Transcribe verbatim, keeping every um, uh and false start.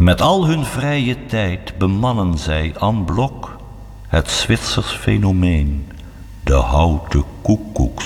Met al hun vrije tijd bemannen zij en bloc het Zwitsers fenomeen, de houten koekoeksklok.